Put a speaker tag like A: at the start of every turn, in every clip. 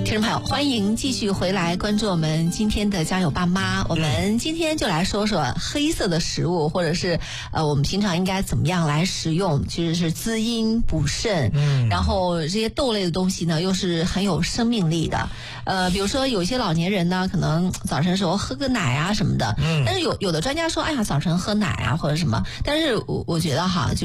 A: 听众朋友，欢迎继续回来关注我们今天的家有爸妈。我们今天就来说说黑色的食物，或者是我们平常应该怎么样来食用，其实是滋阴补肾。然后这些豆类的东西呢，又是很有生命力的。比如说有一些老年人呢，可能早晨的时候喝个奶啊什么的。但是有的专家说，哎呀，早晨喝奶啊或者什么。但是我觉得哈，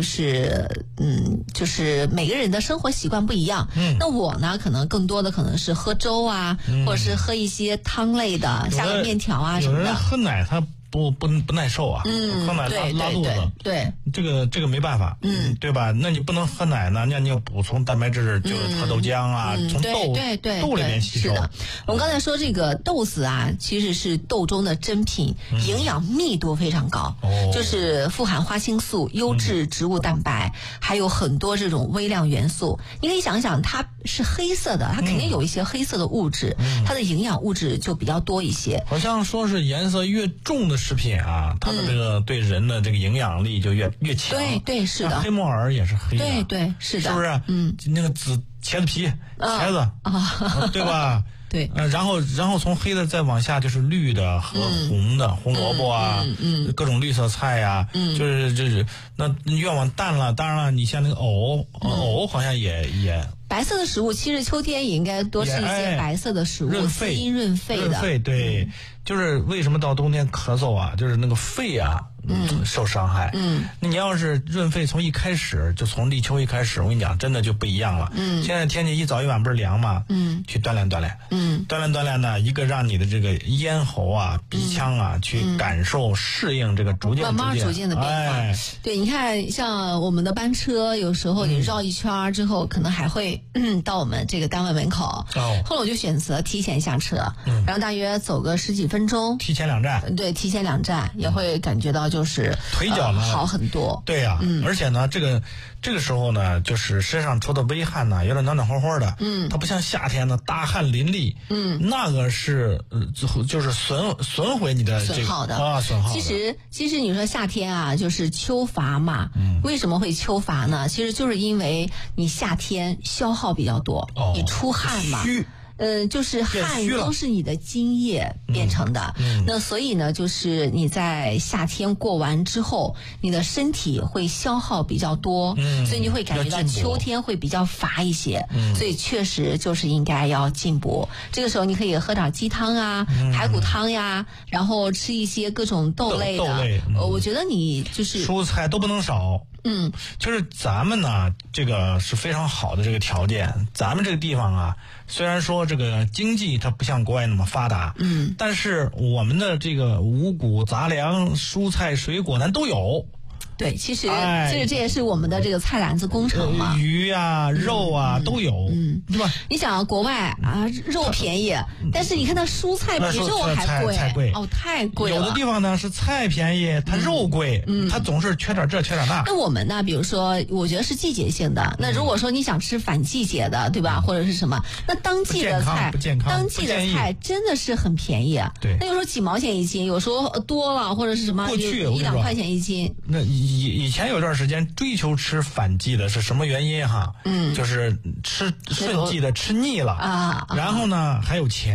A: 就是每个人的生活习惯不一样。那我呢，可能更多的可能是喝粥啊，或者是喝一些汤类的，下个面条啊什么的。
B: 有人喝奶他不耐受啊，喝奶拉肚子，
A: 对，
B: 这个没办法，对吧？那你不能喝奶呢，那你要补充蛋白质，就喝豆浆啊，从豆里面吸收。
A: 是的，我们刚才说这个豆子啊，其实是豆中的珍品，营养密度非常高，就是富含花青素、优质植物蛋白，还有很多这种微量元素。你可以想想，它是黑色的，它肯定有一些黑色的物质，它的营养物质就比较多一些。
B: 好像说是颜色越重的食品啊，它的这个对人的这个营养力就越强。
A: 对，是的。
B: 黑木耳也是黑的。
A: 对，是的。
B: 是不是？那个茄子皮，茄子啊，对吧？
A: 对。
B: 然后从黑的再往下就是绿的和红的，红萝卜啊，各种绿色菜呀，就是那越往淡了，当然了，你像那个藕好像也。
A: 白色的食物，其实秋天也应该多吃一些白色的食物，滋阴润肺的。
B: 润肺，对，就是为什么到冬天咳嗽啊，就是那个肺啊，受伤害。那你要是润肺从一开始，就从立秋一开始，我跟你讲，真的就不一样了。现在天气一早一晚不是凉嘛，去锻炼锻炼。锻炼呢，一个让你的这个咽喉啊、鼻腔啊去感受适应这个逐渐
A: 的变化。对，你看像我们的班车，有时候你绕一圈之后，可能还会到我们这个单位门口。后来我就选择提前下车，然后大约走个10几分钟，
B: 提前2站。
A: 对，提前2站也会感觉到就是
B: 腿脚呢
A: 好很多。
B: 对呀，而且呢，这个时候呢，就是身上出的微汗呢，有点暖和和的。它不像夏天呢大汗淋漓。那个是就是损毁你的
A: 损耗的
B: 啊，损耗的。
A: 其实你说夏天啊，就是秋乏嘛。为什么会秋乏呢？其实就是因为你夏天消耗比较多，你出汗嘛。就是汗都是你的津液变成的。那所以呢，就是你在夏天过完之后，你的身体会消耗比较多，所以你会感觉到秋天会比较乏一些。所以确实就是应该要进补。这个时候你可以喝点鸡汤啊、排骨汤呀，然后吃一些各种豆类的。我觉得你就是
B: 蔬菜都不能少。就是咱们呢，这个是非常好的这个条件。咱们这个地方啊，虽然说这个经济它不像国外那么发达，但是我们的这个五谷杂粮、蔬菜水果咱都有。
A: 对，其实这也是我们的这个菜篮子工程嘛。
B: 鱼啊、肉啊都有，对吧？
A: 你想国外啊，肉便宜，但是你看它蔬菜比肉还贵，太贵了。
B: 有的地方呢是菜便宜，它肉贵，它总是缺点这缺点那。
A: 那我们呢，比如说，我觉得是季节性的。那如果说你想吃反季节的，对吧？或者是什么？那当季的菜，当季的菜真的是很便宜。
B: 对，
A: 那有时候几毛钱一斤，有时候多了，或者是什么，
B: 过去
A: 1、2块钱一斤。
B: 那以前有段时间追求吃反季的是什么原因哈？就是吃顺季的吃腻了啊，然后呢还有钱。